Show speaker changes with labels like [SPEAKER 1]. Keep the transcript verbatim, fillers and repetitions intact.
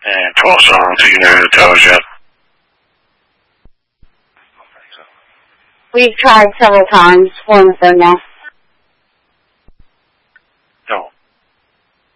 [SPEAKER 1] And twelve song, do you know who tells you?
[SPEAKER 2] We've tried several times. We're on the phone now.